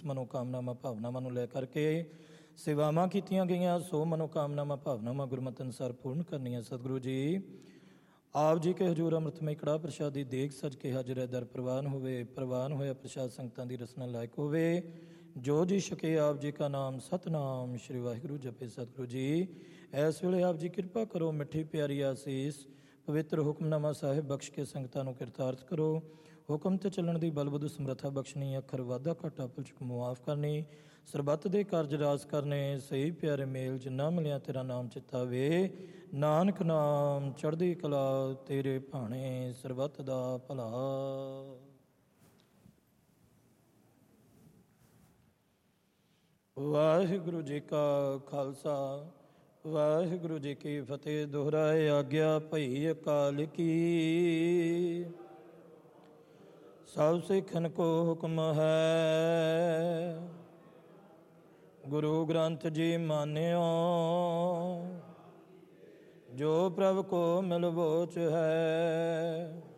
ਮਨੋਕਾਮਨਾਵਾਂ ਭਾਵਨਾਵਾਂ ਨੂੰ ਲੈ ਕਰਕੇ ਸੇਵਾਵਾਂ ਕੀਤੀਆਂ ਗਈਆਂ, ਸੋ ਮਨੋਕਾਮਨਾਵਾਂ ਭਾਵਨਾਵਾਂ ਗੁਰਮਤਿ ਅਨੁਸਾਰ ਪੂਰਨ ਕਰਨੀਆਂ। ਸਤਿਗੁਰੂ ਜੀ ਆਪ ਜੀ ਕੇ ਹਜ਼ੂਰ ਅੰਮ੍ਰਿਤਮਈ ਕੜਾਹ ਪ੍ਰਸ਼ਾਦ ਦੀ ਦੇਗ ਸਜ ਕੇ ਹਾਜ਼ਰ ਹੈ। ਦਰ ਪ੍ਰਵਾਨ ਹੋਵੇ, ਪ੍ਰਵਾਨ ਹੋਇਆ ਪ੍ਰਸ਼ਾਦ ਸੰਗਤਾਂ ਦੀ ਰਸਨਾ ਲਾਇਕ ਹੋਵੇ। ਜੋ ਜੀ ਛਕੇ ਆਪ ਜੀ ਕਾ ਨਾਮ ਸਤਨਾਮ ਸ਼੍ਰੀ ਵਾਹਿਗੁਰੂ ਜਪੇ। ਸਤਿਗੁਰੂ ਜੀ ਇਸ ਵੇਲੇ ਆਪ ਜੀ ਕਿਰਪਾ ਕਰੋ, ਮਿੱਠੀ ਪਿਆਰੀ ਆਸੀਸ ਪਵਿੱਤਰ ਹੁਕਮਨਾਮਾ ਸਾਹਿਬ ਬਖਸ਼ ਕੇ ਸੰਗਤਾਂ ਨੂੰ ਕਿਰਤਾਰਥ ਕਰੋ। ਹੁਕਮ ਤੇ ਚੱਲਣ ਦੀ ਬਲਬੁੱਧ ਸਮਰੱਥਾ ਬਖਸ਼ਣੀ, ਅੱਖਰ ਵਾਧਾ ਘਾਟਾ ਭੁਲਚੁਕ ਮੁਆਫ ਕਰਨੀ, ਸਰਬੱਤ ਦੇ ਕਾਰਜ ਰਾਸ ਕਰਨੇ, ਸਹੀ ਪਿਆਰੇ ਮੇਲ ਜਿੰਨਾ ਮਿਲਿਆ ਤੇਰਾ ਨਾਮ ਚਿੱਤਾ ਵੇ। ਨਾਨਕ ਨਾਮ ਚੜ੍ਹਦੀ ਕਲਾ ਤੇਰੇ ਭਾਣੇ, ਸਰਬੱਤ ਦਾ ਭਲਾ। ਵਾਹਿਗੁਰੂ ਜੀ ਕਾ ਖਾਲਸਾ, ਵਾਹਿਗੁਰੂ ਜੀ ਕੀ ਫਤਿਹ। ਦੁਹਰਾਏ ਆਗਿਆ ਭਈ ਅਕਾਲ ਕੀ, ਸਭ ਸਿੱਖਨ ਕੋ ਹੁਕਮ ਹੈ। ਗੁਰੂ ਗ੍ਰੰਥ ਜੀ ਮਾਨਿਓ, ਜੋ ਪ੍ਰਭ ਕੋ ਮਿਲ ਬੋਚ ਹੈ।